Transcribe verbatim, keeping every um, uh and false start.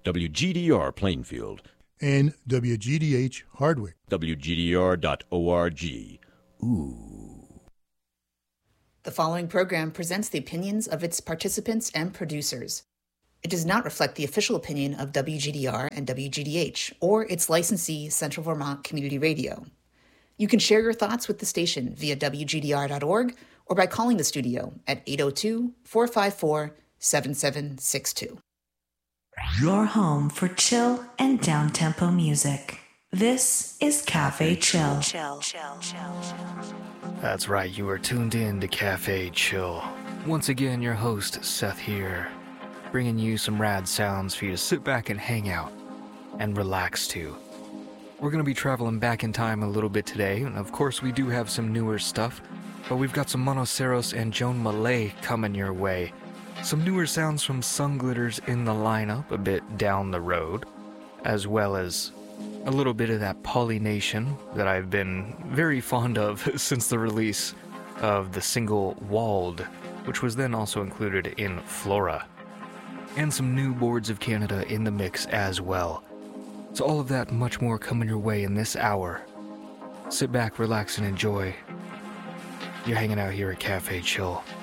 W G D R Plainfield, and W G D H Hardwick. W G D R dot org. Ooh. The following program presents the opinions of its participants and producers. It does not reflect the official opinion of W G D R and W G D H or its licensee, Central Vermont Community Radio. You can share your thoughts with the station via W G D R dot org or by calling the studio at eight oh two, four five four, seven seven six two. Your home for chill and down-tempo music. This is Cafe Chill. Chill, chill, chill, chill. That's right, you are tuned in to Cafe Chill. Once again, your host, Seth here, bringing you some rad sounds for you to sit back and hang out and relax to. We're going to be traveling back in time a little bit today, and of course we do have some newer stuff, but we've got some Monoceros and Joan Malay coming your way. Some newer sounds from Sunglitters in the lineup a bit down the road, as well as a little bit of that Polynation that I've been very fond of since the release of the single Walled, which was then also included in Flora. And some new Boards of Canada in the mix as well. So all of that and much more coming your way in this hour. Sit back, relax, and enjoy. You're hanging out here at Cafe Chill.